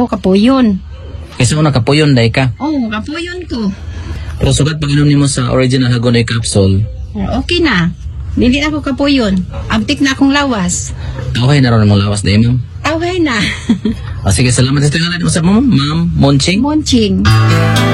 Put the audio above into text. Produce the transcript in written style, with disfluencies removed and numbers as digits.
ako kapuyon. Kasi una kapuyon day ka. Oh, kapuyon ko. Pero sugat pag inom nimo sa original Hagonoy capsule, Okay na. Dili na ako kapuyon. Abtik na akong lawas. okay na ron mong lawas day ma'am. Okay na. Sige, salamat sa tingala mo sa ma'am, Ma'am Monching. Monching.